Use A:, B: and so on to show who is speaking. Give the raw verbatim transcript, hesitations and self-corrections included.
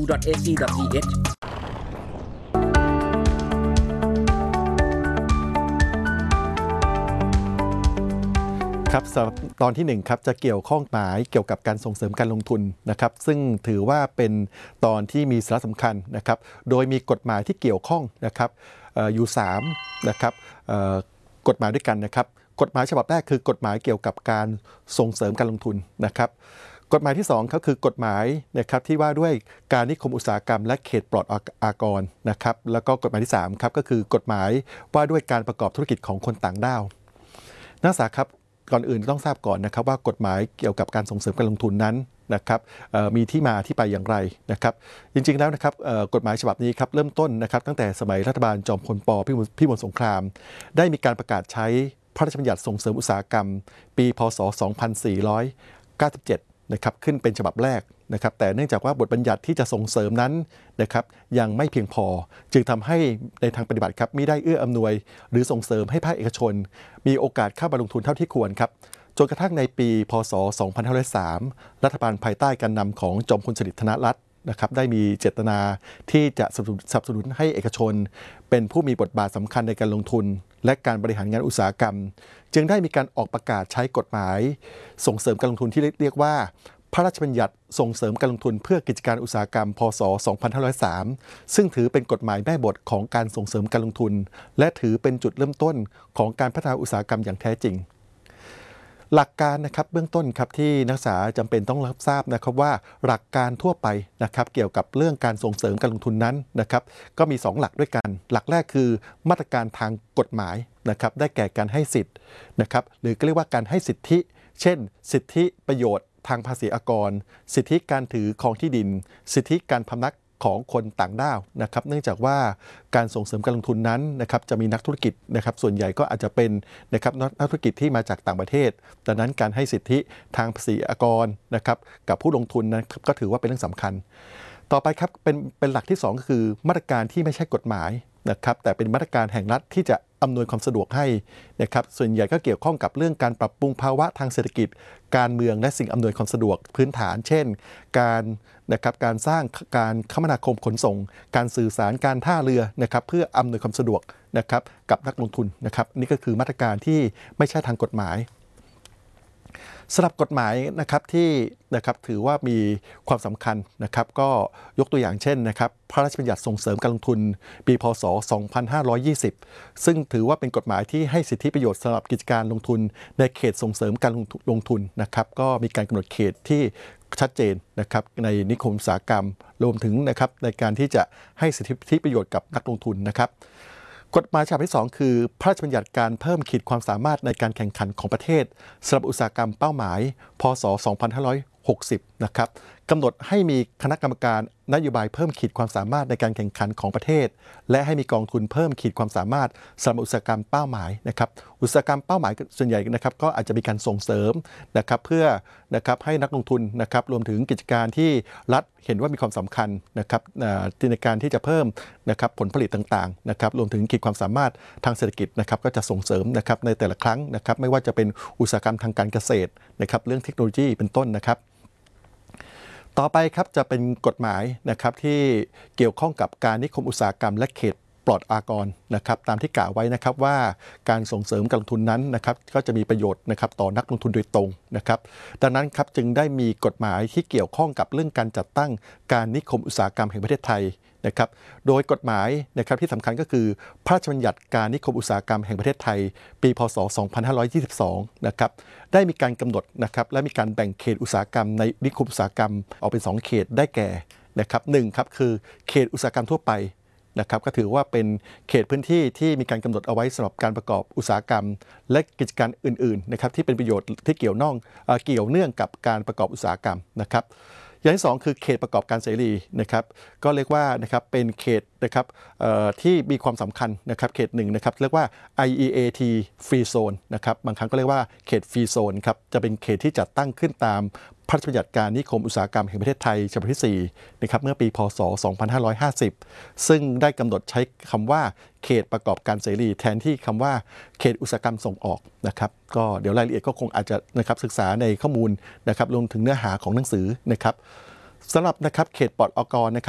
A: ดอท เอ ซี ดอท ที เอช
B: ครับตอนที่หนึ่งครับจะเกี่ยวข้องหมายเกี่ยวกับการส่งเสริมการลงทุนนะครับซึ่งถือว่าเป็นตอนที่มีสาระสำคัญนะครับโดยมีกฎหมายที่เกี่ยวข้องนะครับอยู่สามนะครับกฎหมายด้วยกันนะครับกฎหมายฉบับแรกคือกฎหมายเกี่ยวกับการส่งเสริมการลงทุนนะครับกฎหมายที่สองก็คือกฎหมายนะครับที่ว่าด้วยการนิคมอุตสาหกรรมและเขตปลอดอากรนะครับแล้วก็กฎหมายที่สามครับก็คือกฎหมายว่าด้วยการประกอบธุรกิจของคนต่างด้าวนักศึกษาครับก่อนอื่นต้องทราบก่อนนะครับว่ากฎหมายเกี่ยวกับการส่งเสริมการลงทุนนั้นนะครับมีที่มาที่ไปอย่างไรนะครับจริงๆแล้วนะครับกฎหมายฉบับนี้ครับเริ่มต้นนะครับตั้งแต่สมัยรัฐบาลจอมพลป.พิบูลสงครามได้มีการประกาศใช้พระราชบัญญัติส่งเสริมอุตสาหกรรมปีพ.ศ. สองพันสี่ร้อยเก้าสิบเจ็ดนะครับขึ้นเป็นฉบับแรกนะครับแต่เนื่องจากว่าบทบัญญัติที่จะส่งเสริมนั้นนะครับยังไม่เพียงพอจึงทำให้ในทางปฏิบัติครับมิได้เอื้ออำนวยหรือส่งเสริมให้ภาคเอกชนมีโอกาสเข้ามาลงทุนเท่าที่ควรครับจนกระทั่งในปีพ.ศ. สองพันห้าร้อยสามรัฐบาลภายใต้การนำของจอมพลสฤษดิ์ธนรัตน์นะครับได้มีเจตนาที่จะสนับสนุนให้เอกชนเป็นผู้มีบทบาทสำคัญในการลงทุนและการบริหารงานอุตสาหกรรมจึงได้มีการออกประกาศใช้กฎหมายส่งเสริมการลงทุนที่เรียกว่าพระราชบัญญัติส่งเสริมการลงทุนเพื่อกิจการอุตสาหกรรมพ.ศ. สองพันห้าร้อยสามซึ่งถือเป็นกฎหมายแม่บทของการส่งเสริมการลงทุนและถือเป็นจุดเริ่มต้นของการพัฒนาอุตสาหกรรมอย่างแท้จริงหลักการนะครับเบื้องต้นครับที่นักศึกษาจำเป็นต้องรับทราบนะครับว่าหลักการทั่วไปนะครับเกี่ยวกับเรื่องการส่งเสริมการลงทุนนั้นนะครับก็มีสองหลักด้วยกันหลักแรกคือมาตรการทางกฎหมายนะครับได้แก่การให้สิทธิ์นะครับหรือก็เรียกว่าการให้สิทธิเช่นสิทธิประโยชน์ทางภาษีอากรสิทธิการถือครองที่ดินสิทธิการพำนักของคนต่างด้าวนะครับเนื่องจากว่าการส่งเสริมการลงทุนนั้นนะครับจะมีนักธุรกิจนะครับส่วนใหญ่ก็อาจจะเป็นนะครับนักธุรกิจที่มาจากต่างประเทศดังนั้นการให้สิทธิทางภาษีอากรนะครับกับผู้ลงทุนนั้นก็ถือว่าเป็นเรื่องสำคัญต่อไปครับเป็นเป็นหลักที่สองก็คือมาตรการที่ไม่ใช่กฎหมายนะครับแต่เป็นมาตรการแห่งรัฐที่จะอำนวยความสะดวกให้นะครับส่วนใหญ่ก็เกี่ยวข้องกับเรื่องการปรับปรุงภาวะทางเศรษฐกิจการเมืองและสิ่งอำนวยความสะดวกพื้นฐานเช่นการนะครับการสร้างการคมนาคมขนส่งการสื่อสารการท่าเรือนะครับเพื่ออำนวยความสะดวกนะครับกับนักลงทุนนะครับนี่ก็คือมาตรการที่ไม่ใช่ทางกฎหมายสำหรับกฎหมายนะครับที่นะครับถือว่ามีความสำคัญนะครับก็ยกตัวอย่างเช่นนะครับพระราชบัญญัติส่งเสริมการลงทุนปีพ.ศ. สองพันห้าร้อยยี่สิบซึ่งถือว่าเป็นกฎหมายที่ให้สิทธิประโยชน์สำหรับกิจการลงทุนในเขตส่งเสริมการลงทุนนะครับก็มีการกำหนดเขตที่ชัดเจนนะครับในนิคมอุตสาหกรรมรวมถึงนะครับในการที่จะให้สิทธิประโยชน์กับนักลงทุนนะครับกฎหมายฉบับที่สองคือพระราชบัญญัติการเพิ่มขีดความสามารถในการแข่งขันของประเทศสำหรับอุตสาหกรรมเป้าหมายพ.ศ. สองพันห้าร้อยหกสิบนะครับกำหนดให้มีคณะกรรมการนโยบายเพิ่มขีดความสามารถในการแข่งขันของประเทศและให้มีกองทุนเพิ่มขีดความสามารถสำหรับอุตสาหกรรมเป้าหมายนะครับอุตสาหกรรมเป้าหมายส่วนใหญ่นะครับก็อาจจะมีการส่งเสริมนะครับเพื่อนะครับให้นักลงทุนนะครับรวมถึงกิจการที่รัฐเห็นว่ามีความสำคัญนะครับในการที่จะเพิ่มนะครับผลผลิตต่างๆนะครับรวมถึงขีดความสามารถทางเศรษฐกิจนะครับก็จะส่งเสริมนะครับในแต่ละครั้งนะครับไม่ว่าจะเป็นอุตสาหกรรมทางการเกษตรนะครับเรื่องเทคโนโลยีเป็นต้นนะครับต่อไปครับจะเป็นกฎหมายนะครับที่เกี่ยวข้องกับการนิคมอุตสาหกรรมและเขตปลอดอากรนะครับตามที่กล่าวไว้นะครับว่าการส่งเสริมการลงทุนนั้นนะครับก็จะมีประโยชน์นะครับต่อนักลงทุนโดยตรงนะครับดังนั้นครับจึงได้มีกฎหมายที่เกี่ยวข้องกับเรื่องการจัดตั้งการนิคมอุตสาหกรรมแห่งประเทศไทยนะครับโดยกฎหมายนะครับที่สำคัญก็คือพระราชบัญญัติการนิคมอุตสาหกรรมแห่งประเทศไทยปีพ.ศ. สองพันห้าร้อยยี่สิบสองนะครับได้มีการกำหนดนะครับและมีการแบ่งเขตอุตสาหกรรมในนิคมอุตสาหกรรมออกเป็นสองเขตได้แก่นะครับหนึ่งครับคือเขตอุตสาหกรรมทั่วไปนะครับก็ถือว่าเป็นเขตพื้นที่ที่มีการกำหนดเอาไว้สำหรับการประกอบอุตสาหกรรมและกิจการอื่นๆนะครับที่เป็นประโยชน์ที่เกี่ยวน่องเกี่ยวเนื่องกับการประกอบอุตสาหกรรมนะครับอย่างที่สองคือเขตประกอบการเสรีนะครับก็เรียกว่านะครับเป็นเขตนะครับที่มีความสำคัญนะครับเขตหนึ่งนะครับเรียกว่า ไอ อี เอ ที Free Zone นะครับบางครั้งก็เรียกว่าเขต Free Zone ครับจะเป็นเขตที่จัดตั้งขึ้นตามพระราชบัญญัติการนิคมอุตสาหกรรมแห่งประเทศไทยฉบับที่สี่นะครับเมื่อปีพ.ศ. สองพันห้าร้อยห้าสิบซึ่งได้กำหนดใช้คำว่าเขตประกอบการเสรีแทนที่คำว่าเขตอุตสาหกรรมส่งออกนะครับก็เดี๋ยวรายละเอียดก็คงอาจจะนะครับศึกษาในข้อมูลนะครับรวมถึงเนื้อหาของหนังสือนะครับสำหรับนะครับเขตปลอดอากรนะครับ